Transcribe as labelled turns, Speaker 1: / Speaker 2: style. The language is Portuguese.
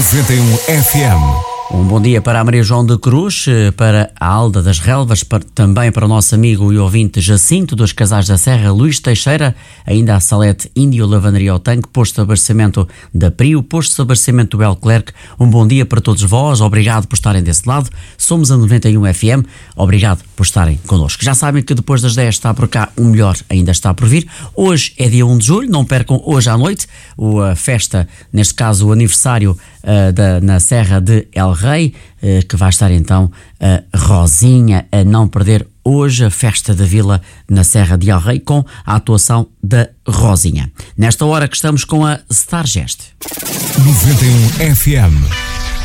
Speaker 1: 91 FM.
Speaker 2: Um bom dia para a Maria João de Cruz, para a Alda das Relvas, também para o nosso amigo e ouvinte Jacinto dos Casais da Serra, Luís Teixeira, ainda a Salete Índio, Lavandaria ao Tanque, posto de abastecimento da Prio, posto de abastecimento do Elclerc. Um bom dia para todos vós, obrigado por estarem desse lado. Somos a 91 FM, obrigado por estarem connosco. Já sabem que depois das 10 está por cá, o melhor ainda está por vir. Hoje é dia 1 de julho, não percam hoje à noite a festa, neste caso o aniversário na Serra de El Rei, que vai estar então a Rosinha a não perder hoje a festa da Vila na Serra de El Rei com a atuação da Rosinha. Nesta hora que estamos com a Stargest.
Speaker 1: 91 FM.